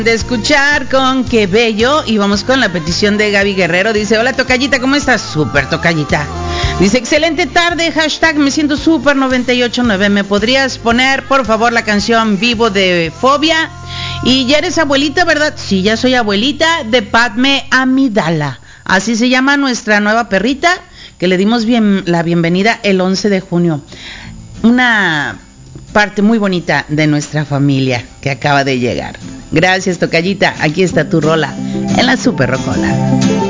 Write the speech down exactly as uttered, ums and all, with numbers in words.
De escuchar con Qué Bello. Y vamos con la petición de Gaby Guerrero. Dice, hola tocallita, ¿cómo estás? Súper tocallita. Dice, excelente tarde, hashtag me siento súper noventa y ocho punto nueve. ¿Me podrías poner por favor la canción Vivo de Fobia? Y ya eres abuelita, ¿verdad? Sí, ya soy abuelita, de Padme Amidala. Así se llama nuestra nueva perrita, que le dimos bien, la bienvenida el once de junio. Una parte muy bonita de nuestra familia que acaba de llegar. Gracias, tocallita. Aquí está tu rola en la Super Rocola.